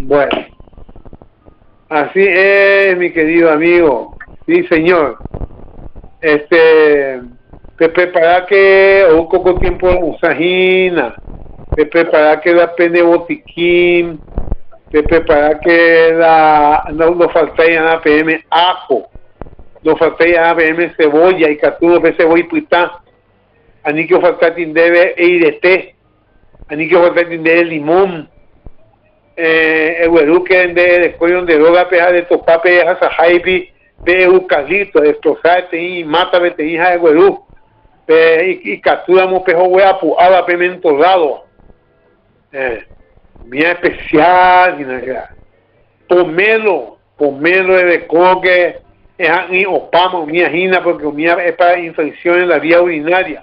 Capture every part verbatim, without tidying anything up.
Bueno, así es, mi querido amigo. Sí, señor. Este, te prepara que un poco tiempo usajina, te prepara que la pene botiquín, te prepara que la no, no falta ya la P M ajo, no falta ya la P M cebolla y catudo de cebolla y puitá, ani que falta tindebe e de té, ani que falta tindebe limón. Eh, el güero que de después de droga peja de topape a sahaibi de eucalipto destrozarte y mata vete hija de güero y y capturamos pejo wea pu ala pimento lado eh bien especial y nada pomelo pomelo de coque es ni opama mi agina porque mi es para infección en la vía urinaria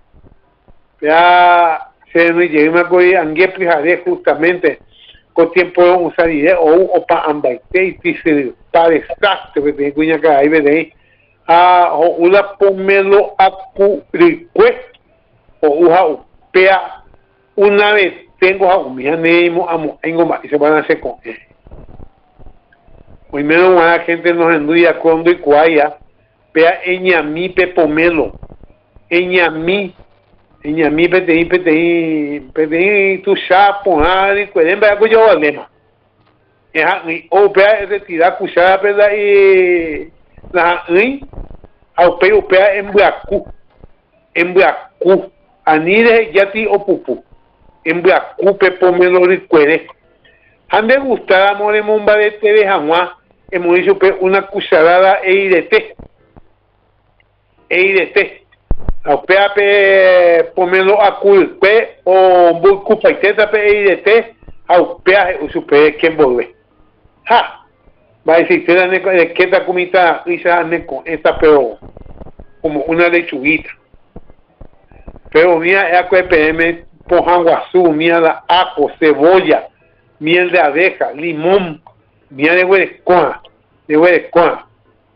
ya se me llega me acuerdo angue prijade justamente con tiempo usar idea o o pa ambaite y dice para desastre que tengo que acá ahí ve a o una pomelo acu request o uja pea una vez tengo a mi animo amo tengo más y se van a hacer con él hoy menos la gente nos enduya cuando y cuaya pea eñami pe pomelo eñami eñami pe te pe te pe te tu chapo ali pueden ver que yo lema es o pea retirar cuchara peda y la ni au pe upea embraku embraku anire yati opupu embraku pe pomelo recuere ande gustar amor momba de té de jamás hemos dicho pe una cucharada e de té e de té au pe pe pomelo acul pe o bulku paiteta pe e de té au pe usu pe que envolve ha va a decir, de que esta comida con esta pero como una lechuguita. Pero mía es que P M pojan guazú, mía la ajo, cebolla, miel de abeja, limón, mía de huerecoa, de huerecoa.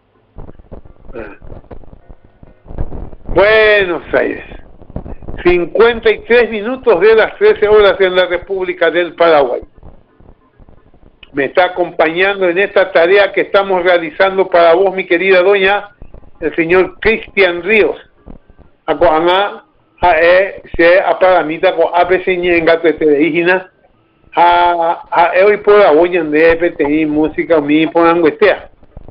Buenos Aires. cincuenta y tres minutos de las trece horas en la República del Paraguay. Me está acompañando en esta tarea que estamos realizando para vos, mi querida doña, el señor Cristian Ríos. Acoana, a e, se apagamita con A P C en gato de hijina, a, a, hoy por la doña de P T I, música, mi ponen huestea.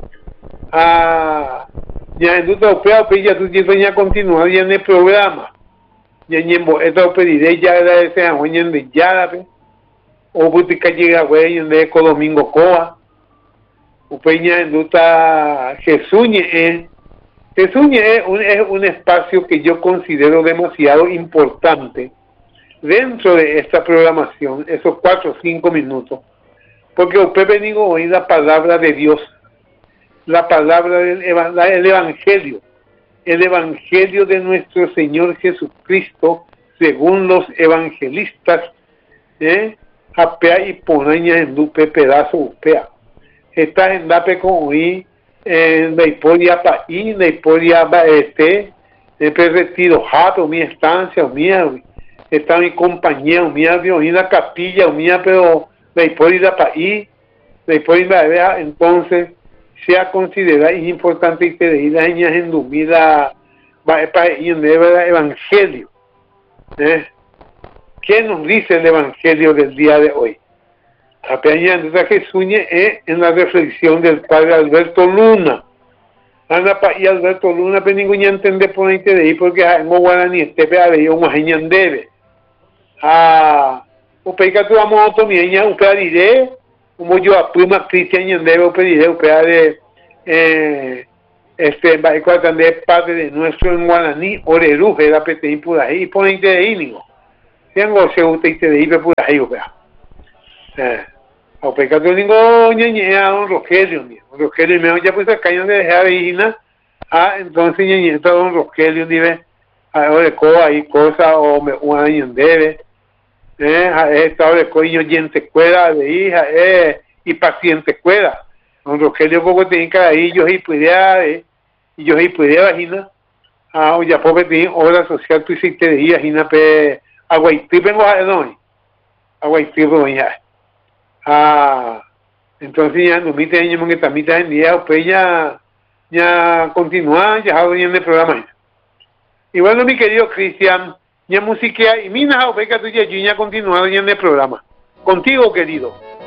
A, ya en tu topea, pues ya tú tienes continuar ya en el programa. Ya en esta operidad ya agradece a doña de Yarape. O butica llega güey en de co domingo coa o peña en duta Jesuñe eh Jesuñe es un, es un espacio que yo considero demasiado importante dentro de esta programación, esos cuatro o cinco minutos, porque usted venido hoy la palabra de Dios, la palabra del el evangelio, el evangelio de nuestro Señor Jesucristo según los evangelistas, eh apea y ponaña en dupe pedazo upea esta en dape con hoy en la hiporia paí la hiporia este el retiro jato mi estancia mía está mi compañía mía vio en la capilla mía pero la hiporia paí la hiporia vea entonces sea considerada importante y te de años en dumida va para y en el evangelio eh ¿qué nos dice el evangelio del día de hoy? Apeñando a Jesús eh, en la reflexión del padre Alberto Luna. Anda pa y Alberto Luna, pero ningún ya entiende por ahí de ahí porque en Guaraní este pea de yo más debe. Ah, o peica tu amo to miña, o pea diré, como yo a prima Cristian debe o pediré o pea de eh este va a cuatro padre de nuestro en Guaraní, Oreruje, la P T I por ahí, por ahí de ahí, niño. Tengo se usted te dice por ahí o sea eh o pecado ningo ñeña don Rogelio mío Rogelio me ya pues cañón de dejar hijina ah entonces ñeña don Rogelio dice ahora co ahí cosa o me un año debe eh esta hora coño gente cuela de hija eh y paciente cuela don Rogelio poco tiene ahí yo y pudiera y yo y pudiera vagina ah o ya poco tiene hora social tú hiciste de hijina pe Aguaití vengo a doy. Aguaití vengo ya. Ah, entonces ya no mite año que tamita en día, pues ya, ya continúa, ya hago en el programa. Y bueno, mi querido Cristian, ya música y mina, pues que tú ya, ya continúa en el programa. Contigo, querido.